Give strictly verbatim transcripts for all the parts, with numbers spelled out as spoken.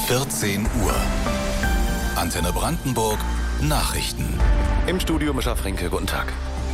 vierzehn Uhr. Antenne Brandenburg Nachrichten. Im Studio Mischa Frinke, guten Tag.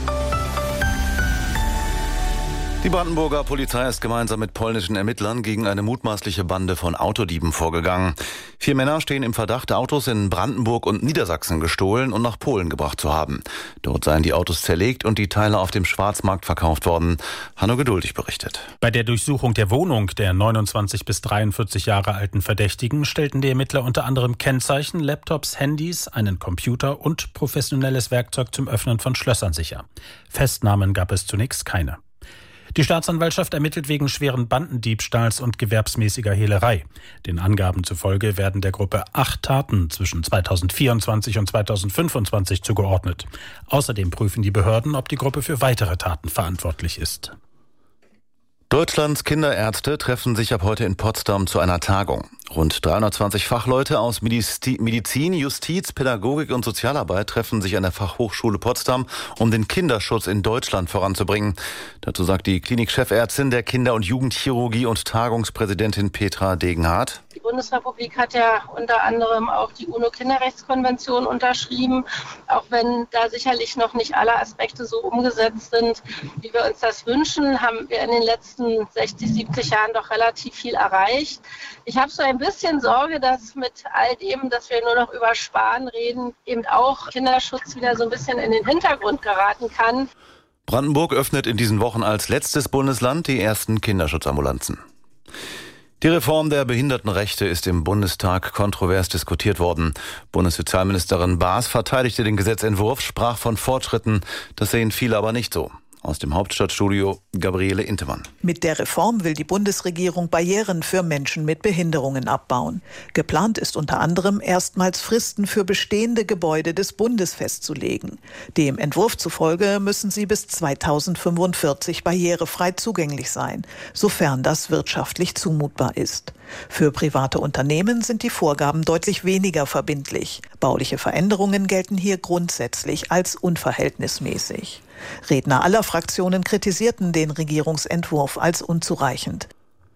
Die Brandenburger Polizei ist gemeinsam mit polnischen Ermittlern gegen eine mutmaßliche Bande von Autodieben vorgegangen. Vier Männer stehen im Verdacht, Autos in Brandenburg und Niedersachsen gestohlen und nach Polen gebracht zu haben. Dort seien die Autos zerlegt und die Teile auf dem Schwarzmarkt verkauft worden. Hanno Geduldig berichtet. Bei der Durchsuchung der Wohnung der neunundzwanzig bis dreiundvierzig Jahre alten Verdächtigen stellten die Ermittler unter anderem Kennzeichen, Laptops, Handys, einen Computer und professionelles Werkzeug zum Öffnen von Schlössern sicher. Festnahmen gab es zunächst keine. Die Staatsanwaltschaft ermittelt wegen schweren Bandendiebstahls und gewerbsmäßiger Hehlerei. Den Angaben zufolge werden der Gruppe acht Taten zwischen zweitausendvierundzwanzig und zweitausendfünfundzwanzig zugeordnet. Außerdem prüfen die Behörden, ob die Gruppe für weitere Taten verantwortlich ist. Deutschlands Kinderärzte treffen sich ab heute in Potsdam zu einer Tagung. Rund dreihundertzwanzig Fachleute aus Medizin, Justiz, Pädagogik und Sozialarbeit treffen sich an der Fachhochschule Potsdam, um den Kinderschutz in Deutschland voranzubringen. Dazu sagt die Klinikchefärztin der Kinder- und Jugendchirurgie und Tagungspräsidentin Petra Degenhardt. Die Bundesrepublik hat ja unter anderem auch die UNO-Kinderrechtskonvention unterschrieben. Auch wenn da sicherlich noch nicht alle Aspekte so umgesetzt sind, wie wir uns das wünschen, haben wir in den letzten sechzig, siebzig Jahren doch relativ viel erreicht. Ich habe so ein bisschen Sorge, dass mit all dem, dass wir nur noch über Sparen reden, eben auch Kinderschutz wieder so ein bisschen in den Hintergrund geraten kann. Brandenburg öffnet in diesen Wochen als letztes Bundesland die ersten Kinderschutzambulanzen. Die Reform der Behindertenrechte ist im Bundestag kontrovers diskutiert worden. Bundessozialministerin Baas verteidigte den Gesetzentwurf, sprach von Fortschritten. Das sehen viele aber nicht so. Aus dem Hauptstadtstudio Gabriele Intemann. Mit der Reform will die Bundesregierung Barrieren für Menschen mit Behinderungen abbauen. Geplant ist unter anderem, erstmals Fristen für bestehende Gebäude des Bundes festzulegen. Dem Entwurf zufolge müssen sie bis zweitausendfünfundvierzig barrierefrei zugänglich sein, sofern das wirtschaftlich zumutbar ist. Für private Unternehmen sind die Vorgaben deutlich weniger verbindlich. Bauliche Veränderungen gelten hier grundsätzlich als unverhältnismäßig. Redner aller Fraktionen kritisierten den Regierungsentwurf als unzureichend.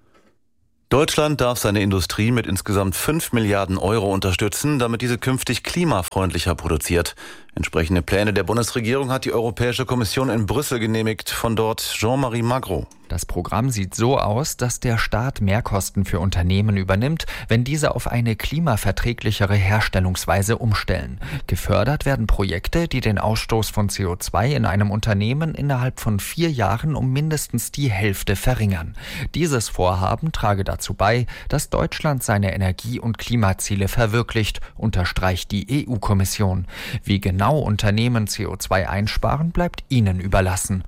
Deutschland darf seine Industrie mit insgesamt fünf Milliarden Euro unterstützen, damit diese künftig klimafreundlicher produziert. Entsprechende Pläne der Bundesregierung hat die Europäische Kommission in Brüssel genehmigt. Von dort Jean-Marie Magro. Das Programm sieht so aus, dass der Staat Mehrkosten für Unternehmen übernimmt, wenn diese auf eine klimaverträglichere Herstellungsweise umstellen. Gefördert werden Projekte, die den Ausstoß von C O zwei in einem Unternehmen innerhalb von vier Jahren um mindestens die Hälfte verringern. Dieses Vorhaben trage dazu bei, dass Deutschland seine Energie- und Klimaziele verwirklicht, unterstreicht die E U-Kommission. Wie genau Unternehmen C O zwei einsparen, bleibt ihnen überlassen.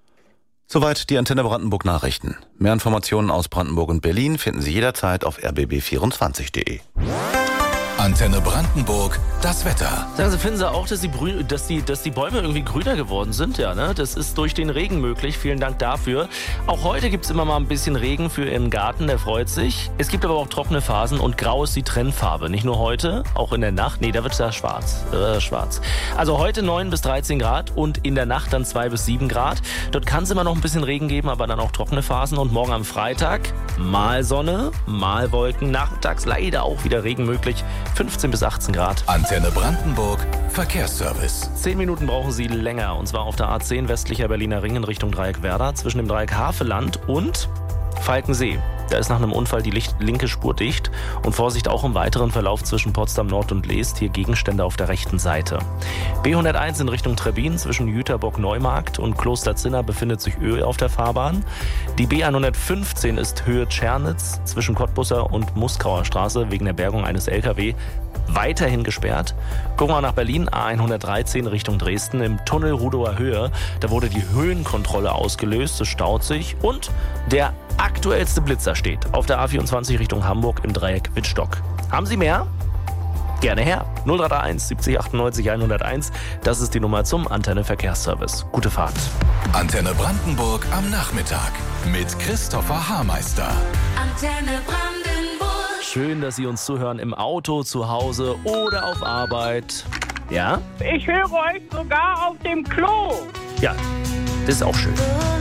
Soweit die Antenne Brandenburg Nachrichten. Mehr Informationen aus Brandenburg und Berlin finden Sie jederzeit auf r b b vierundzwanzig punkt d e. Antenne Brandenburg, das Wetter. Sagen Sie, finden Sie auch, dass die, Brü- dass, die, dass die Bäume irgendwie grüner geworden sind? Ja, ne? Das ist durch den Regen möglich. Vielen Dank dafür. Auch heute gibt es immer mal ein bisschen Regen für Ihren Garten, der freut sich. Es gibt aber auch trockene Phasen und grau ist die Trendfarbe. Nicht nur heute, auch in der Nacht. Nee, da wird es ja schwarz. Äh, schwarz. Also heute neun bis dreizehn Grad und in der Nacht dann zwei bis sieben Grad. Dort kann es immer noch ein bisschen Regen geben, aber dann auch trockene Phasen. Und morgen am Freitag mal Sonne, mal Wolken. Nachmittags leider auch wieder Regen möglich. fünfzehn bis achtzehn Grad. Antenne Brandenburg, Verkehrsservice. Zehn Minuten brauchen Sie länger, und zwar auf der A zehn westlicher Berliner Ring in Richtung Dreieck Werder, zwischen dem Dreieck Havelland und Falkensee. Da ist nach einem Unfall die Licht- linke Spur dicht und Vorsicht auch im weiteren Verlauf zwischen Potsdam Nord und Leest, hier Gegenstände auf der rechten Seite. B hunderteins in Richtung Trebbin zwischen Jüterbock-Neumarkt und Klosterzinna befindet sich Öl auf der Fahrbahn. Die B hundertfünfzehn ist Höhe Tschernitz zwischen Cottbusser und Muskauer Straße wegen der Bergung eines L K W weiterhin gesperrt. Gucken wir nach Berlin, A hundertdreizehn Richtung Dresden im Tunnel Rudower Höhe. Da wurde die Höhenkontrolle ausgelöst, es staut sich und der aktuellste Blitzer steht auf der A vierundzwanzig Richtung Hamburg im Dreieck Wittstock. Haben Sie mehr? Gerne her. null drei drei eins siebzig achtundneunzig hunderteins. Das ist die Nummer zum Antenne Verkehrsservice. Gute Fahrt. Antenne Brandenburg am Nachmittag mit Christopher Haarmeister. Antenne Brandenburg. Schön, dass Sie uns zuhören im Auto, zu Hause oder auf Arbeit. Ja? Ich höre euch sogar auf dem Klo. Ja, das ist auch schön.